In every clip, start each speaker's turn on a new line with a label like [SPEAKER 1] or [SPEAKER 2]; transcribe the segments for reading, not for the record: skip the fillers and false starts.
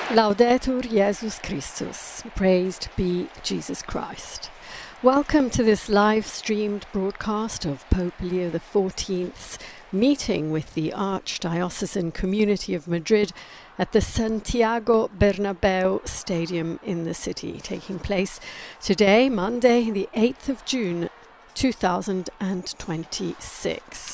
[SPEAKER 1] Laudetur Jesus Christus. Praised be Jesus Christ. Welcome to this live-streamed broadcast of Pope Leo XIV's meeting with the Archdiocesan Community of Madrid at the Santiago Bernabeu Stadium in the city, taking place today, Monday, the 8th of June, 2026.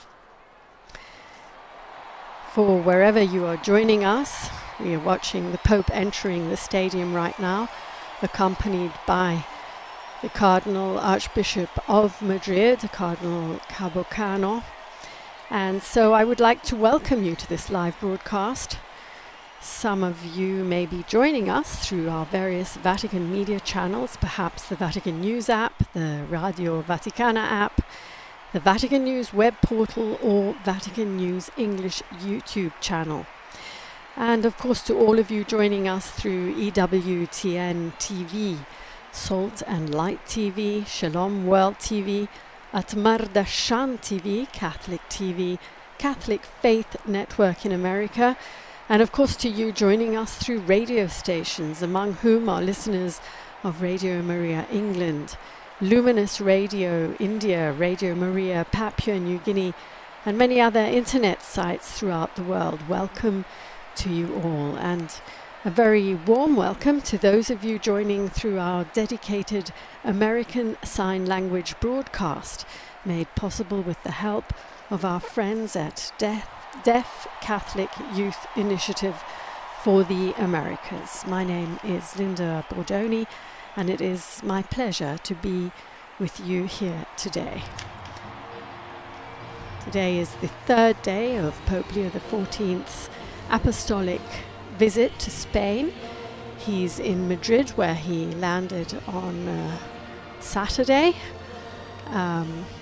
[SPEAKER 1] For wherever you are joining us, we are watching the Pope entering the stadium right now, accompanied by the Cardinal Archbishop of Madrid, Cardinal Cabocano. And so I would like to welcome you to this live broadcast. Some of you may be joining us through our various Vatican media channels, perhaps the Vatican News app, the Radio Vaticana app, the Vatican News web portal, or Vatican News English YouTube channel. And of course to all of you joining us through EWTN TV, Salt and Light TV, Shalom World TV, Atmar Dashan TV, Catholic TV, Catholic Faith Network in America, and of course to you joining us through radio stations, among whom are listeners of Radio Maria England, Luminous Radio India, Radio Maria Papua New Guinea, and many other internet sites throughout the world. Welcome to you all, and a very warm welcome to those of you joining through our dedicated American Sign Language broadcast, made possible with the help of our friends at Deaf Catholic Youth Initiative for the Americas. My name is Linda Bordoni, and it is my pleasure to be with you here today. Today is the third day of Pope Leo XIV's apostolic visit to Spain. He's in Madrid, where he landed on Saturday.